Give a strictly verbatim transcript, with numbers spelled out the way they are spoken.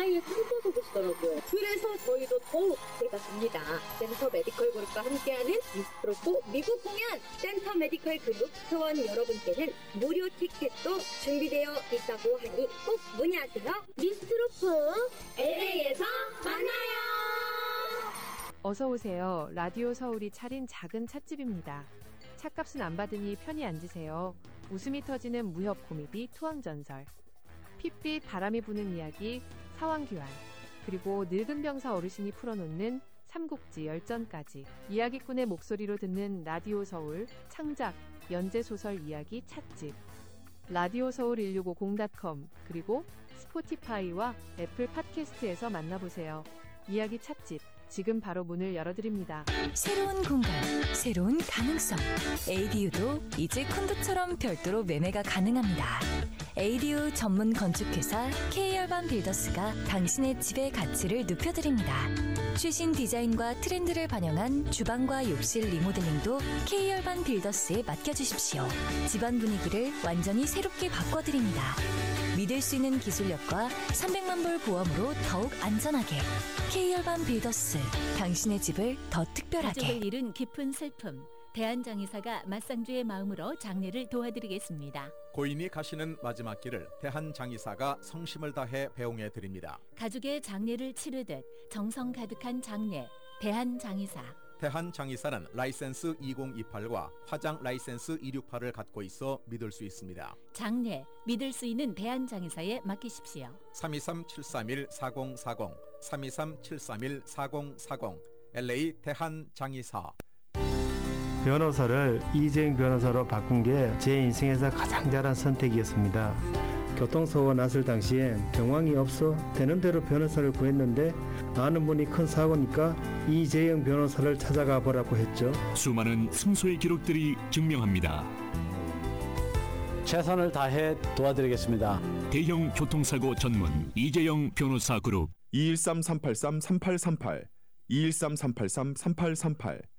사이에 한다고 보시더라고요. 그래서 저희도 더욱 기대가 됩니다. 센터 메디컬 그룹과 함께하는 미스트로프 미국 공연, 센터 메디컬 그룹 회원 여러분께는 무료 티켓도 준비되어 있다고 하니 꼭 문의하세요. 미스트로프 엘에이에서 만나요. 어서 오세요. 라디오 서울이 차린 작은 찻집입니다. 찻값은 안 받으니 편히 앉으세요. 웃음이 터지는 무협 코미디 투항전설, 핏빛 바람이 부는 이야기 사왕규환, 그리고 늙은 병사 어르신이 풀어놓는 삼국지 열전까지 이야기꾼의 목소리로 듣는 라디오 서울 창작 연재소설 이야기 찻집. 라디오 서울 일육오공 닷컴 그리고 스포티파이와 애플 팟캐스트에서 만나보세요. 이야기 찻집 지금 바로 문을 열어드립니다. 새로운 공간, 새로운 가능성. 에이디유도 이제 콘도처럼 별도로 매매가 가능합니다. 에이디유 전문 건축회사 K열반 빌더스가 당신의 집의 가치를 높여드립니다. 최신 디자인과 트렌드를 반영한 주방과 욕실 리모델링도 K열반 빌더스에 맡겨주십시오. 집안 분위기를 완전히 새롭게 바꿔드립니다. 믿을 수 있는 기술력과 삼백만 불 보험으로 더욱 안전하게. K열반 빌더스, 당신의 집을 더 특별하게. 가족을 잃은 깊은 슬픔, 대한장의사가 맞상주의 마음으로 장례를 도와드리겠습니다. 고인이 가시는 마지막 길을 대한장의사가 성심을 다해 배웅해 드립니다. 가족의 장례를 치르듯 정성 가득한 장례, 대한장의사. 대한장의사는 라이센스 이공이팔과 화장 라이센스 이백육십팔을 갖고 있어 믿을 수 있습니다. 장례, 믿을 수 있는 대한장의사에 맡기십시오. 삼이삼 칠삼일 사공사공, 삼이삼 칠삼일 사공사공, 엘에이 대한장의사. 변호사를 이재용 변호사로 바꾼 게 제 인생에서 가장 잘한 선택이었습니다. 교통사고가 났을 당시엔 정황이 없어 되는 대로 변호사를 구했는데 아는 분이 큰 사고니까 이재용 변호사를 찾아가 보라고 했죠. 수많은 승소의 기록들이 증명합니다. 최선을 다해 도와드리겠습니다. 대형 교통사고 전문 이재용 변호사 그룹 이일삼 삼팔삼 삼팔삼팔, 이일삼 삼팔삼 삼팔삼팔